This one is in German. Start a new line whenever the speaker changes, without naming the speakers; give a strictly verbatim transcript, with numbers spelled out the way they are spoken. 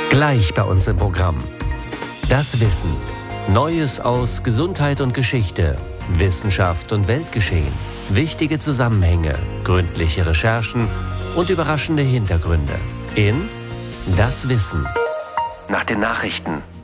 Gleich bei uns im Programm. Das Wissen. Neues aus Gesundheit und Geschichte, Wissenschaft und Weltgeschehen. Wichtige Zusammenhänge, gründliche Recherchen und überraschende Hintergründe. In Das Wissen. Nach den Nachrichten.